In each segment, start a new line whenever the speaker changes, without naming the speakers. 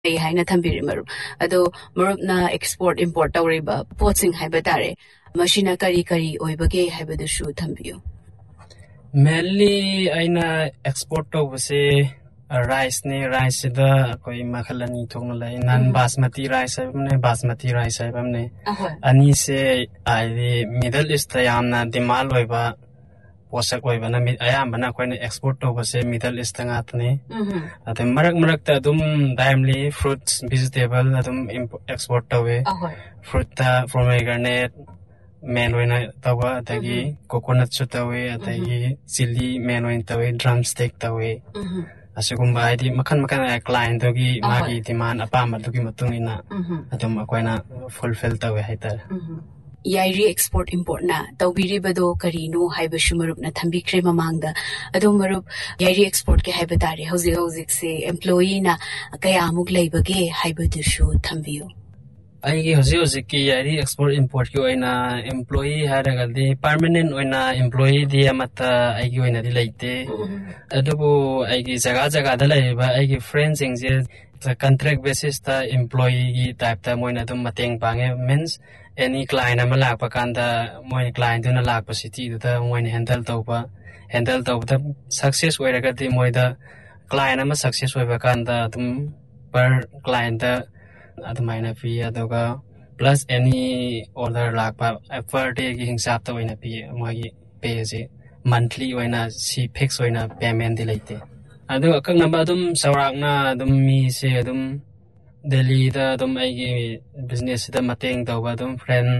haina thambiri marup ado marupna export import tawriba potsing haiba tare machine kari kari oibage haiba du shu thambiyo
mainly aina export tawbase rice ne rice da koi makhalani thongna lai nan basmati rice ne basmati rice ne ani se ai middle east yamna demand loiba posak loiba na ayambana koina export tawbase middle east ngatne ate marak ta dum timely fruits vegetable adum export tawe fruit ta pomegranate main oina tawa atagi coconut chu tawe atagi chili main oina tawe drumstick tawe asugumba id makan client dogi magi demand apama dogi matungina adum akoina fulfill tawe haita
yairi export import na tawbiri bado karino haiba shumarup na thambi kre mamangda ado marup yairi export ke haiba tare hojik se employee na kaya amuk leibage haiba du shu thambiyo
aigi hojik ki yairi export import ki oina employee haraga di permanent oina employee di amata aigi oina di leite adubu aigi jaga da laiba aigi friends ingje contract basis ta employee type ta moina dum mateng pange means any client ama lakpa kanda moin client duna lakpa city da moin handle tawba success oiraga di moida client ama success oiba kanda dum per client da adumaina fi aduga plus any order lakpa per day gi hingsap ta oina pi magi pay je monthly oina si fix oina payment di leite adu akang namba dum sawrakna dum mi se dum Delhi da dum aigi business da mateng tawba dum friend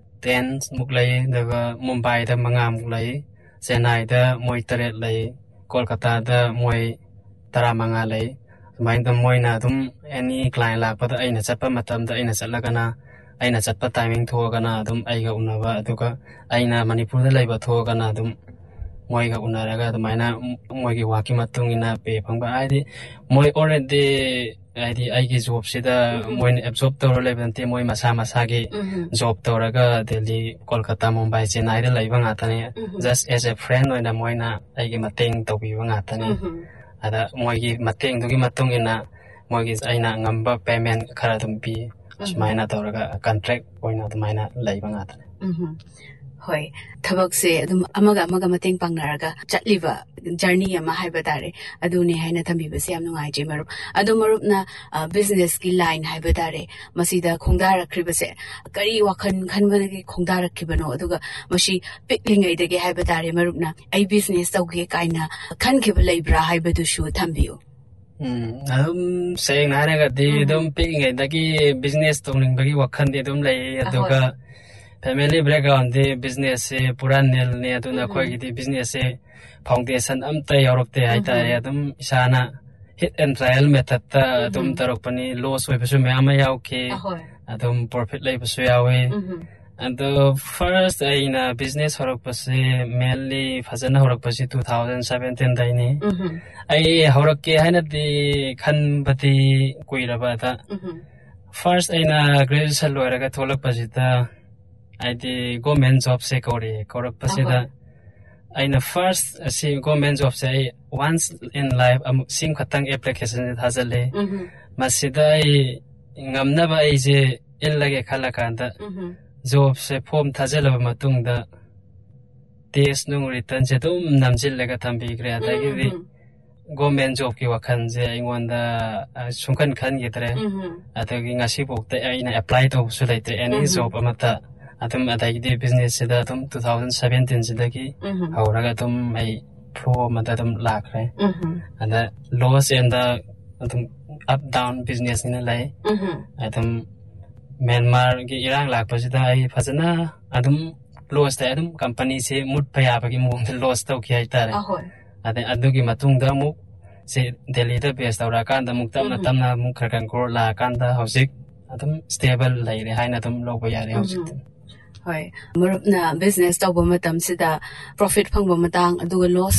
10 muklai daga Mumbai da manga muklai Chennai da moi taret lai Kolkata da moi tara manga lai main dum moina dum any client lakpa da aina chapa matam da aina chalagana aina chapa timing thogana dum aiga unaba aduga aina Manipur da laiba thogana dum moiga unaraga maina moigi waki matungina pe phangba aidi moi already aidi aigi job sida moin absorb tawra lebante moi masa gi job tawraga Delhi Kolkata Mumbai Chennai da laiba ngatane just as a friend oina moina aigi mateng tawbi ngatane ada moigi mateng dugi matungina moigi aina ngamba payment khara dum pi asmaina tawraga contract oina maina laiba ngatane
hoi thabak se adum amaga mateng pangnaraga chatliba journey ama haiba tare aduni haina thambi base yam nungai je marup adu marup na business ki line haiba tare masida khongda rakri base kari wakhan khanba gi khongda rakhibano aduga mashi piklingai dege haiba tare marup na ai business tawge kaina khan khibla leibra haiba du shu thambiyo
adum saying naraga di dum piklingai dagi business tawning bagi wakhan di dum lai aduga family background de business se puran nel ne aduna khoi gi business se foundation amta yorokte haita adum isana hit and trial method ta adum tarok pani loss oi besu me ama yauke adum profit lai besu yawe and the first in business horok pase mainly fazana horok pase 2017 daini ai horok ke haina di khan bati kuiraba ta first aina graduation loiraga tholak pasita aidi government job se korok pasida aina first si government job se once in life sim khatang application thajale masida ai ngamna ba ai je illage khala kanda job se form thajala matungda test nung return je dum namjil lega thambi gre adagi di government job ki wakhan je ingonda sungkan khan gidre adagi ngasi bokte aina apply to su laite any job amata adum adagi di business da adum 2017 sidagi hauraga adum ai flow mata adum lakre and loss and the adum up down business ni lai adum Myanmar gi irang lakpa sida ai phajana adum loss ta adum company se mut phaya bagi mong loss tau ki ai tare ade adugi matung da mu se Delhi da base tawra kan da muk tamna muk kharkan kor la kan da hojik adum stable lai re haina adum loba yare hojik hoi
marup na business tawba matam sida profit phangba matang aduga loss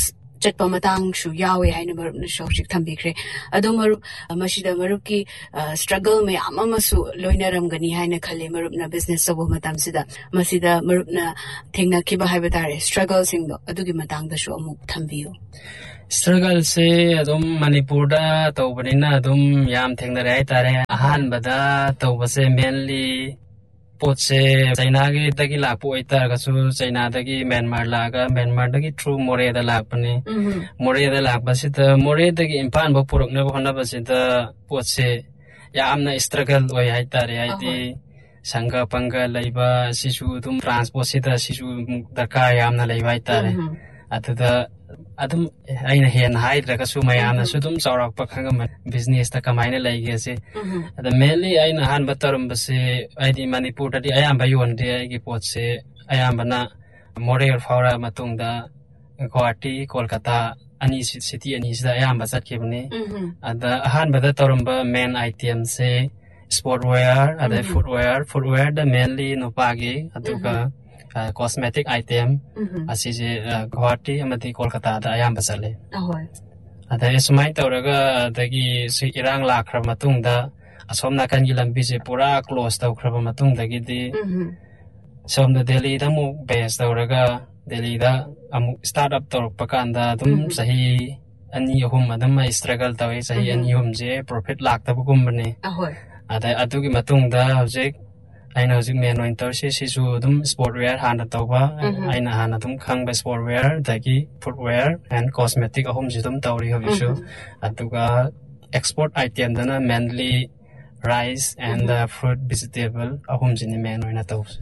ꯆꯠꯄ ꯃꯇꯥꯡꯁꯨ ꯌꯥꯎꯋꯦ ꯍꯥꯏꯅ ꯃꯔꯨꯞꯅꯁꯨ ꯍꯧꯖꯤꯛ ꯊꯝꯕꯤꯈ꯭ꯔꯦ ꯑꯗꯣ ꯃꯔꯨꯞ ꯃꯁꯤꯗ ꯃꯔꯨꯞꯀꯤ struggle ꯃꯌꯥꯝ ꯑꯃꯁꯨ ꯂꯣꯏꯅꯔꯝꯒꯅꯤ ꯍꯥꯏꯅ ꯈꯜꯂꯦ ꯃꯔꯨꯞꯅ ꯕꯤꯖꯤꯅꯦꯁ ꯇꯧꯕ ꯃꯇꯝꯁꯤꯗ ꯃꯁꯤꯗ ꯃꯔꯨꯞꯅ ꯊꯦꯡꯅꯈꯤꯕ ꯍꯥꯏꯕ ꯇꯥꯔꯦ ꯁ꯭ꯇ꯭ꯔꯒꯜꯁꯤꯡꯗꯣ ꯑꯗꯨꯒꯤ ꯃꯇꯥꯡꯗꯁꯨ ꯑꯃꯨꯛ ꯊꯝꯕꯤꯌꯨ
struggle se adum manipur da tawbanina adum yam thengnare haitare ahanbada tawbase mainly pot se China gi dagi lakpo itar gasu China dagi Myanmar laga Myanmar dagi through More da lakpani More da lakbasita More dagi impan ba purukna ba hona basita pot se yamna struggle oi haitare haiti sangha panga laiba sisu dum transport sita sisu darka yamna laiba haitare atuda adum aina hen haidra su mayamna su dum chawrak pa khanga business ta kamaina laige se ada mainly aina han batarum base aidi manipur da ayam bayon de gi pot se ayam bana More faura matungda Guwahati Kolkata ani city ani sida ayam ba satkibni ada han bada tarumba main item se sportwear ada footwear da mainly no pagi aduga cosmetic item asije Guwahati amati Kolkata da ayam basale ada esmai tawraga dagi si irang lakhra matungda asom nakan gi lambi se pura close tawkhra matungda gi di somda Delhi da mu base tawraga Delhi da amuk startup tawrpa kanda dum sahi ani ahum adam mai struggle tawi sahi ani hum je profit lakta bukumbane ada atugi matungda hojik aina hojik main winter se sisu dum sportwear hana tawba aina hana dum khangba sportwear dagi footwear and cosmetic ahum ji dum tawri hobisu atuga export item dana mainly rice and fruit vegetable ahum jini main oina tawsu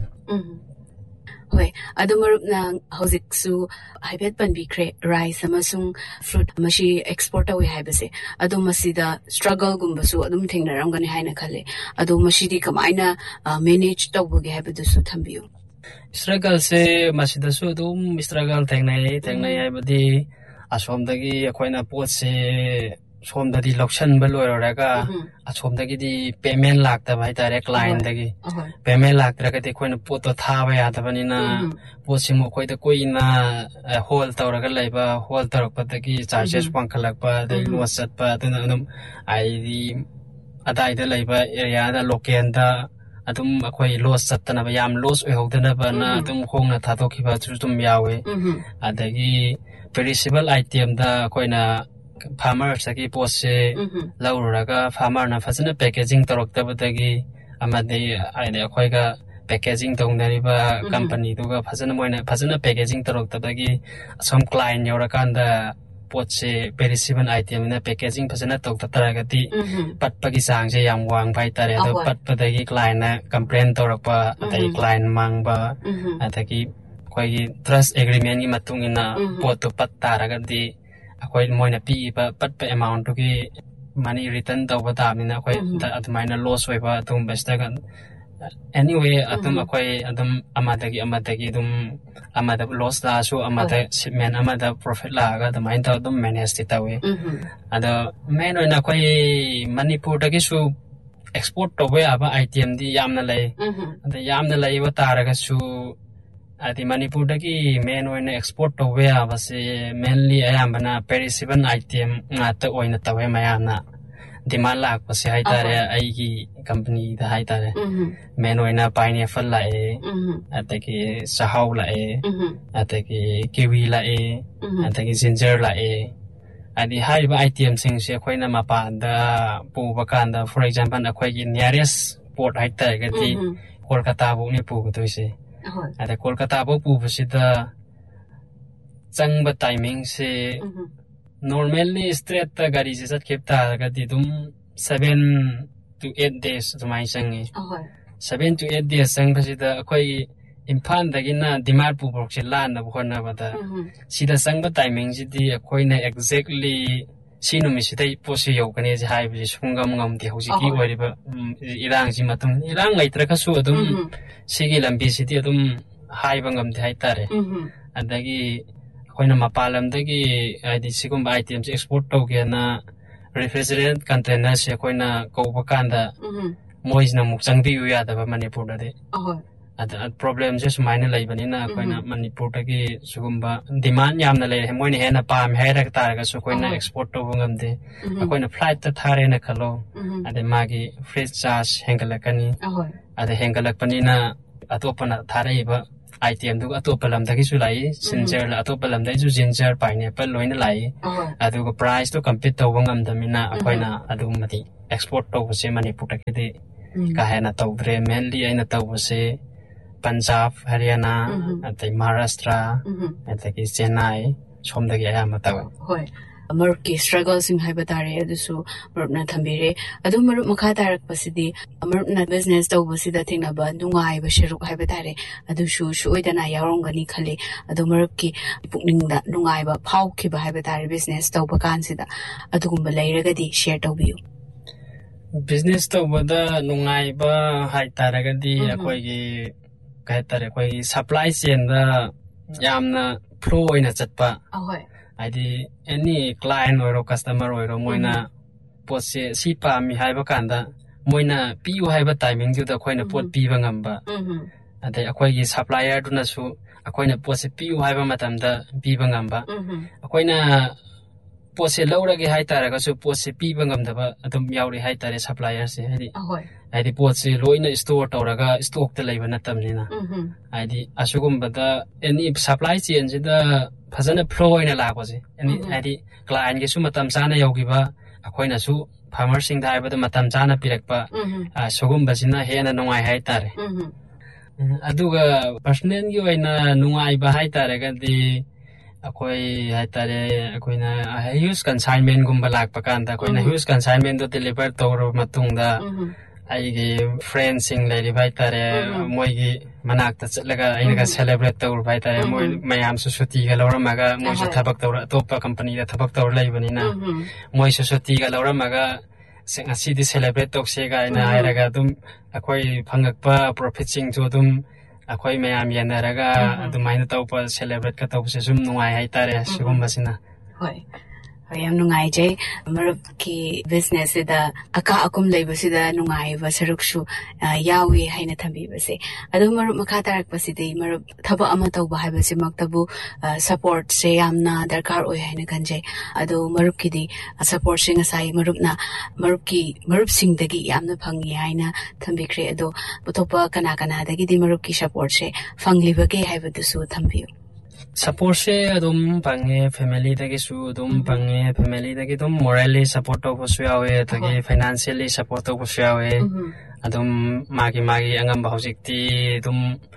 hoi adu marupna hojiksu haibet panbikre rice amasung fruit mashi export awi haibase adu masida struggle gumbasu adum thengnaramgani haina khale adu mashidi kamaina manage tawbuge haibadusu thambiyu
struggle se masida su dum struggle thengnai haibadi asomdagi akoina pot se somdadi lokshan baloraga asomdagi di payment lakta bai tare client dagi payment laktra ka te koina poto thaba ya tabanina posimo koida koina hol tawraga laiba hol tarakpatagi charges pangkhalakpa dai losat pa tunanum aidi adai da laiba area da local da adum akoi loss satna ba yam loss oi hodana ba na adum khongna thatokhiba chutum yawe adagi perishable item da koina farmer saki pose lauraga farmer na fazana packaging taroktabadagi amade aide khoiga packaging tongdariba company duga fazana moina fazana packaging taroktabagi some client yorakanda potse perishable item na packaging fazana toktataragati patpagi sangje yam wang bai tare do patpadagi client na complain torakpa adai client mangba adagi khoigi trust agreement gi matungina potu pattaragadi akoi moina pi pa pat pa amount to ki money return tawba tamina akoi atmaina loss hoiba atum bestaga anyway atum akoi adum amadagi dum amada loss da so amada shipment amada profit la ga damain ta dum manage ti tawe ada main oina akoi Manipur dagi su export to we aba item di yamna lay ada yamna lay wa taraga su adi Manipur dagi main oina export to we aba se mainly ayambana perishable item ngata oina tawe mayamna demand lak pase haitare aigi company da haitare main oina pineapple la ataki sahau la ataki kiwi la ataki ginger la adi haiba item sing se khoina mapan da pu bakanda for example akhoi gi nearest port haitare gati Kolkata bu ni pu gutoi ada Kolkata bo pubasida changba timing se normally straight ta gari se sat khepta ga di dum 7 to 8 days tumai sangi 7 to 8 days sang basida akoi impan dagina Dimapur proxi lan na bkhona bada sida sangba timing ji di akoi na exactly sinumi sidai posi yokane ji haibi sungam ngam di hojiki wariba irang ji matum irang laitra ka su adum sigi lambi sidi adum haiba ngam di haitare adagi koina mapalam dagi id sigum items export to gena refrigerant container se koina ko bakanda mois na muk changbi yu ya da Manipur da de problem just minor labanina koina manipur tagi sugumba demand yamna le moine hena pam hera taraga so koina export to ngamde koina flight ta thare na khalo ade magi freight charge hengalakani ade hengalakpanina atopana tharaiba item du atopalam dagi su lai ginger la atopalam dai ju ginger pineapple loina lai adu price to compete to ngamdamina koina adu mati export to se manipur tagi ka hena tawdre mainly aina tawse Punjab, Haryana, at Maharashtra, at the Chennai, from the Yamata.
Hoi. Marupki struggles in Hybatari, Adusu, Marupna Tambire, Adu Marup Makatarak Pasidi, Marupna business to Wasida Tinaba, Dungai, Bashiru Hybatari, Adushu, Shuidana Yarongani Kali, Adu Marupki, Puninga, Nungaiba, Pauki Hybatari business to Bakansida, Adumbalay Regadi, share to view.
Business to Wada Nungaiba, Haitaragadi, Akwagi. Kaitare koi supply chain da yamna flow ina chatpa adi any client or customer or moina pose sipa mi haiba kanda moina piu haiba timing ju da koina pot piba ngamba ade akoi gi supplier du na su akoina pose piu haiba matam da piba ngamba akoina pose laura ge haitara ga su pose piba ngam da ba adum yauri haitare supplier se adi pose loina store toraga stock ta leiba natamnina adi asugum bada any supply chain da phajana flow ina lagwa je adi client ge su matam chana yogi ba akoina su farmer sing da ba matam chana pirakpa asugum basina hena nongai haitare aduga personal gi oina nungai ba haitare ga di akoi haitare akoina huge consignment gumba lakpa kanda koina huge consignment do deliver tawro matungda aigi friends sing lady haitare moigi manakta chatlaga ainaga celebrate tawr haitare moi mayam su suti ga lawramaga moi su thabak tawra topa company da thabak tawr laibanina moi su suti ga lawramaga sing asidi celebrate tokse ga ina hairaga dum akoi phangakpa profit sing jo dum akoi mayam yanaraga adumaina tawpa celebrate ka tawse sum nungai haitare sigumbasina
hoi yam nungai jai marup ki business da aka akum leibasida nungai ba sarukshu yawi haina thambi base adu marup makha tarak pasidi marup thaba ama tawba haibase maktabu support se yamna darkar oi haina kanjai adu marup ki di support sing asai marup sing dagi yamna phangi haina thambi kre adu putopa kana dagi di marup ki support se fangliba ke haibadu su thambi
support se adum pange family dagi su adum pange family dagi dum morally support to busuawe dagi financially support to busuawe adum magi angam bahujikti dum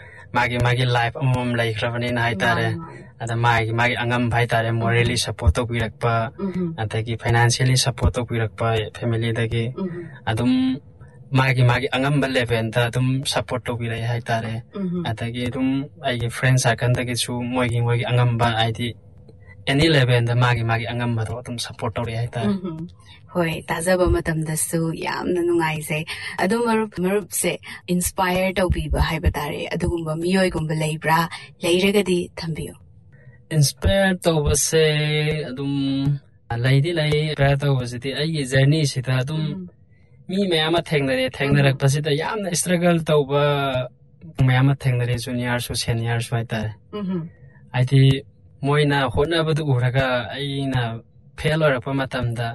magi life amom laikhrabani na haitare ada magi angam bhaitare morally support to birakpa adagi financially support to birakpa family dagi adum magi angam level da dum support to birai haitare adagi dum ai friends circle dagi su moigi angam ba id any level da magi angam ba dum support to ri haitare
hoi tajaba matam da su yamna nungai sai adu marup se inspire to bi ba haibatare adugumba miyoi gumba leibra leiragadi thambiyo
inspire to se adum laidi inspire to se ai journey sita adum mi mayama thengnarak pasida yamna struggle tawba mayama thengnare junior so senior so haitare aidi moina hona badu uraga aina fail orakpa matamda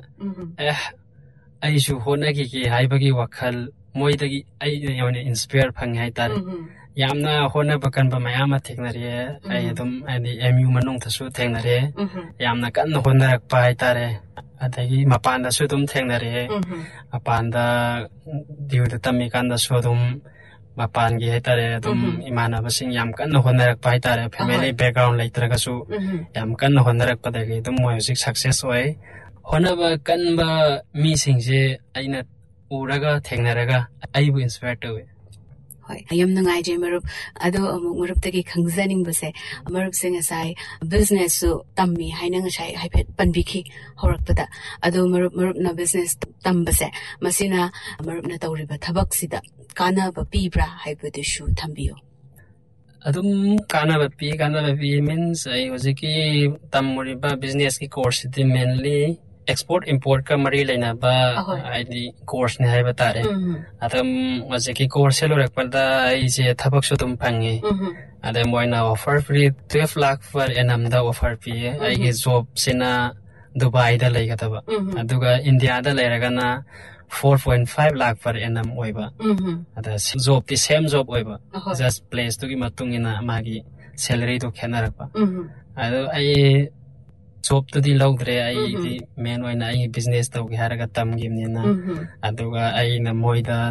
ai su hona ki haibagi wakhal moidagi ai yone inspire phang haitare yamna hona bakan ba mayama thengnare ai dum ani mu manung thasu thengnare yamna kan honarak pa haitare adagi mapanda su dum thengnare apanda diuda tami kanda su dum mapan gi haitare dum imana basing yam kan honarak pa haitare family background laitraga su yam kan honarak pa dagi dum music success oi honaba kan ba mi singje aina uraga thengnaraga aibu inspire tawe
yam nungai jai marup ado amuk marup tagi khangzaning base marup sing asai business su tammi haina ngasai haipet panbiki horakpada ado marup na business tambase masina marup na tawriba thabak sida kana ba pibra haibadu shu thambiyo
adum kana ba pi means ai hojiki tamuriba business ki course ti mainly export import ka mari leina ba aidi course ne hai batare adam waje ki course lo rak pada ai je thabak su tum phangi adam moina offer free 12 lakh per annum da offer pi ai ge job sina Dubai da lai gataba aduga India da lai ragana 4.5 lakh per annum oiba ada job ti same job oiba just place to gi matung ina magi salary to khenarakba ado ai job to di logre ai di main oina ai business to gi haraga tam gimnina aduga ai na moida